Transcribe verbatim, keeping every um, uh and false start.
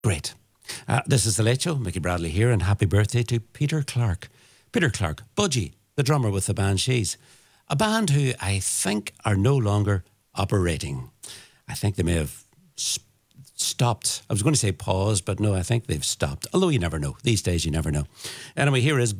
Great. Uh, this is The Late Show. Mickey Bradley here, and happy birthday to Peter Clark. Peter Clark, Budgie, the drummer with the Banshees. A band who I think are no longer operating. I think they may have sp- stopped. I was going to say paused, but no, I think they've stopped. Although you never know. These days you never know. Anyway, here is